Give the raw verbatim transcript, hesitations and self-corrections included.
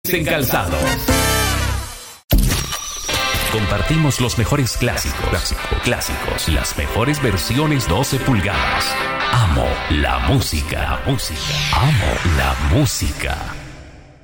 En calzado. Compartimos los mejores clásicos, clásicos, clásicos, las mejores versiones doce pulgadas. Amo la música, música. Amo la música.